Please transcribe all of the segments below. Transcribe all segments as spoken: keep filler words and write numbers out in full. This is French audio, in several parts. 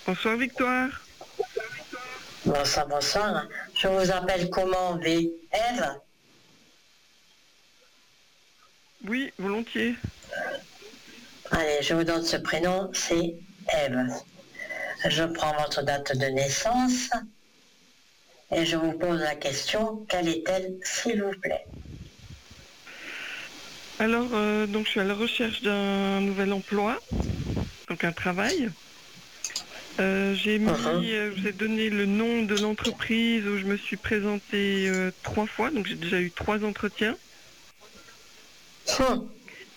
Bonsoir Victoire. Bonsoir, bonsoir. Je vous appelle comment, V? Ève? Oui, volontiers. Allez, je vous donne ce prénom, c'est Ève. Je prends votre date de naissance et je vous pose la question, quelle est-elle, s'il vous plaît? Alors, euh, donc je suis à la recherche d'un nouvel emploi, donc un travail. Euh, j'ai mis, Uh-huh. euh, je vous ai donné le nom de l'entreprise où je me suis présentée euh, trois fois, donc j'ai déjà eu trois entretiens. Hum.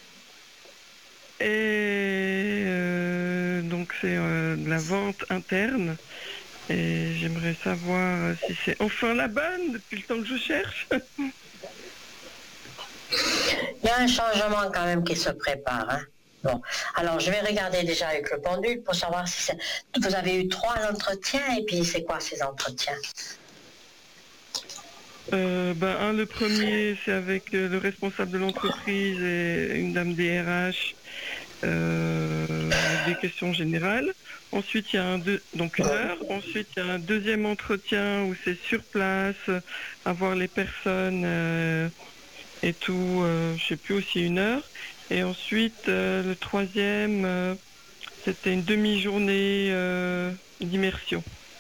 Et euh, donc c'est euh, de la vente interne. Et j'aimerais savoir euh, si c'est enfin la bonne depuis le temps que je cherche. Il y a un changement quand même qui se prépare. Hein. Bon, alors je vais regarder déjà avec le pendule pour savoir si c'est... Vous avez eu trois entretiens et puis c'est quoi ces entretiens? Euh, ben, un, le premier, c'est avec euh, le responsable de l'entreprise et une dame des R H, euh, avec des questions générales. Ensuite, il y a un deux, donc une heure. Ensuite, il y a un deuxième entretien où c'est sur place, euh, à voir les personnes euh, et tout. Euh, je sais plus, aussi une heure. Et ensuite, euh, le troisième, euh, c'était une demi-journée euh, d'immersion.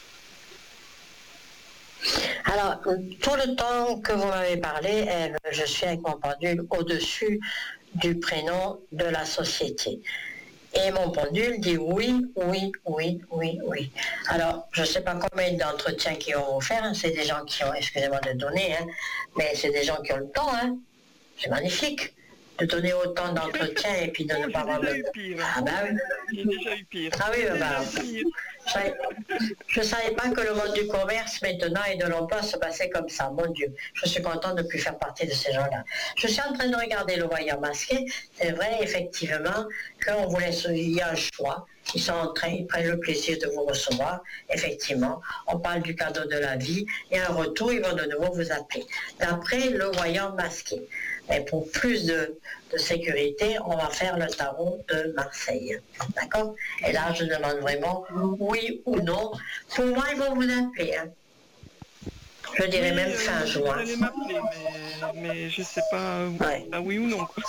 Alors, tout le temps que vous m'avez parlé, Ève, je suis avec mon pendule au-dessus du prénom de la société. Et mon pendule dit oui, oui, oui, oui, oui. Alors, je ne sais pas combien d'entretiens qui vont vous faire, hein. C'est des gens qui ont, excusez-moi de donner, hein, mais c'est des gens qui ont le temps, hein. C'est magnifique de donner autant d'entretiens et puis de Oh, ne pas j'ai avoir déjà de... eu pire. Ah ben oui. J'ai déjà eu pire. Ah oui, Déjà bah, pire. je ne savais pas que le monde du commerce maintenant et de l'emploi se passait comme ça. Mon Dieu, je suis contente de ne plus faire partie de ces gens-là. Je suis en train de regarder le voyant masqué. C'est vrai, effectivement, qu'on vous laisse, il y a un choix. Ils sont en train, ils prennent le plaisir de vous recevoir. Effectivement, on parle du cadeau de la vie. Et un retour, ils vont de nouveau vous appeler. D'après le voyant masqué. Et pour plus de, de sécurité, on va faire le tarot de Marseille. D'accord? Et là, je demande vraiment oui ou non. Pour moi, ils vont vous appeler. Hein. Je dirais Oui, même euh, fin ils m'ont dit qu'ils juin. allaient m'appeler, mais, mais je sais pas euh, Ouais. ah, oui ou non. Quoi.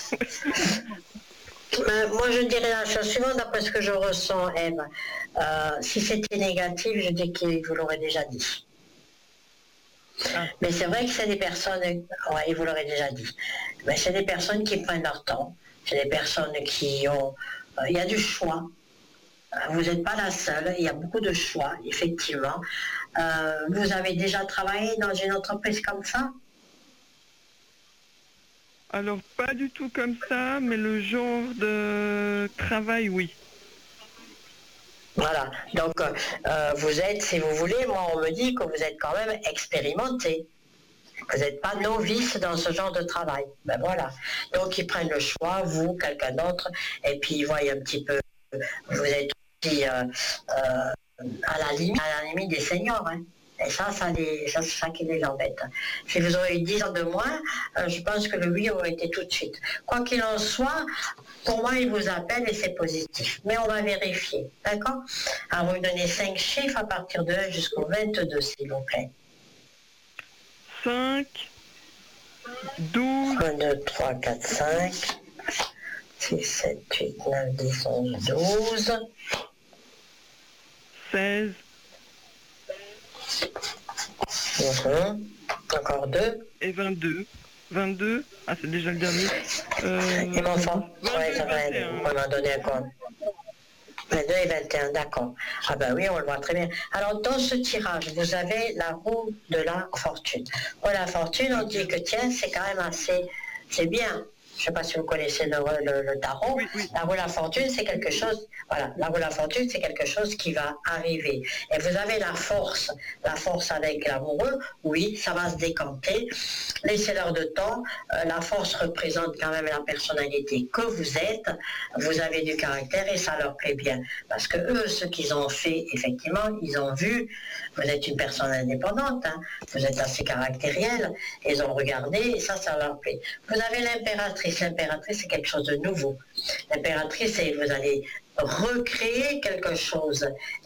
Euh, moi, je dirais la chose suivante, d'après ce que je ressens, Eve. Euh, si c'était négatif, je dis qu'il vous l'aurait déjà dit. Ah. Mais c'est vrai que c'est des personnes, ouais, il vous l'aurait déjà dit, mais c'est des personnes qui prennent leur temps, c'est des personnes qui ont, euh, il y a du choix, vous n'êtes pas la seule, il y a beaucoup de choix, effectivement. Euh, vous avez déjà travaillé dans une entreprise comme ça? Alors, pas du tout comme ça, mais le genre de travail, oui. Voilà, donc euh, vous êtes, si vous voulez, moi on me dit que vous êtes quand même expérimenté. Vous n'êtes pas novice dans ce genre de travail. Ben voilà. Donc ils prennent le choix, vous, quelqu'un d'autre, et puis ils voient un petit peu, vous êtes aussi euh, euh, à, la limite, à la limite des seniors. Hein. Et ça, ça, les, ça, c'est ça qui les embête. Si vous aurez eu dix ans de moins, euh, je pense que le oui aurait été tout de suite. Quoi qu'il en soit, pour moi, ils vous appellent et c'est positif. Mais on va vérifier. D'accord? Alors, vous me donnez cinq chiffres à partir de un jusqu'au vingt-deux, s'il vous plaît. cinq, douze, un, deux, trois, quatre, cinq, six, sept, huit, neuf, dix, onze, douze, seize, mmh. Encore deux. et vingt-deux. vingt-deux, ah c'est déjà le dernier. Euh, Et mon enfant? Oui, ça va, vingt et un. on m'a donné un compte. vingt-deux et vingt et un, d'accord. Ah ben oui, on le voit très bien. Alors, dans ce tirage, vous avez la roue de la fortune. Oh, la fortune, on dit que tiens, c'est quand même assez... C'est bien. Je ne sais pas si vous connaissez le, le, le tarot. Oui, oui. La roue de la fortune, c'est quelque chose... Voilà, la roue de la fortune, c'est quelque chose qui va arriver. Et vous avez la force. La force avec l'amoureux, oui, ça va se décanter. Laissez-leur de temps. Euh, la force représente quand même la personnalité que vous êtes. Vous avez du caractère et ça leur plaît bien. Parce que eux, ce qu'ils ont fait, effectivement, ils ont vu, vous êtes une personne indépendante, hein, vous êtes assez caractériel, ils ont regardé et ça, ça leur plaît. Vous avez l'impératrice. L'impératrice, c'est quelque chose de nouveau. L'impératrice, c'est vous allez recréer quelque chose.